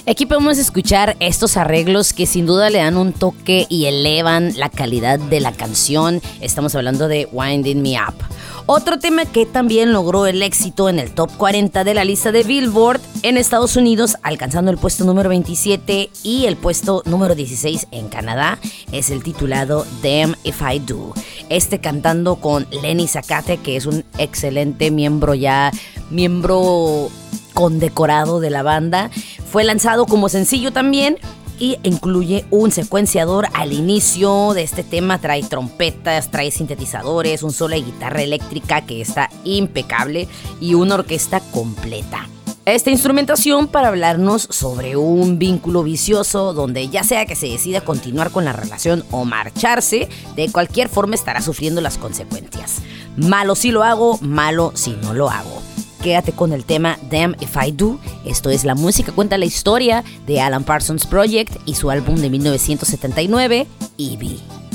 Aquí podemos escuchar estos arreglos que sin duda le dan un toque y elevan la calidad de la canción. Estamos hablando de Winding Me Up. Otro tema que también logró el éxito en el top 40 de la lista de Billboard en Estados Unidos, alcanzando el puesto número 27 y el puesto número 16 en Canadá, es el titulado Damn If I Do. Cantando con Lenny Zacate, que es un excelente miembro condecorado de la banda. Fue lanzado como sencillo también y incluye un secuenciador al inicio de este tema. Trae trompetas, trae sintetizadores, un solo de guitarra eléctrica que está impecable y una orquesta completa. Esta instrumentación para hablarnos sobre un vínculo vicioso donde ya sea que se decida continuar con la relación o marcharse, de cualquier forma estará sufriendo las consecuencias. Malo si lo hago, malo si no lo hago. Quédate con el tema Damn If I Do. Esto es La Música Cuenta la Historia de Alan Parsons Project y su álbum de 1979, Evie.